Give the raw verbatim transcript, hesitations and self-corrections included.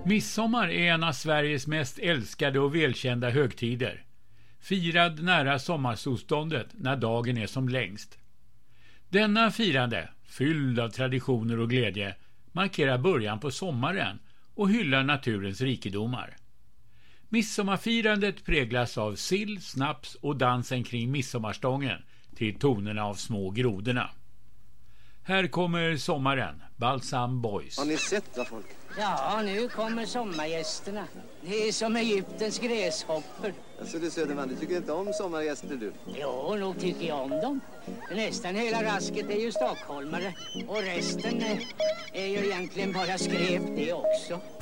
Midsommar är en av Sveriges mest älskade och välkända högtider. Firad nära sommarsolståndet när dagen är som längst. Denna firande, fylld av traditioner och glädje, markerar början på sommaren och hyllar naturens rikedomar. Midsommarfirandet präglas av sill, snaps och dansen kring midsommarstången till tonerna av små grodorna. Här kommer sommaren, Balsam Boys. Har ni sett vad folk? Ja, nu kommer sommargästerna. Det är som Egyptens gräshoppor. Alltså du Söderman, du tycker inte om sommargäster du? Jo, nog tycker jag om dem. Nästan hela rasket är ju stockholmare. Och resten är ju egentligen bara skräp det också.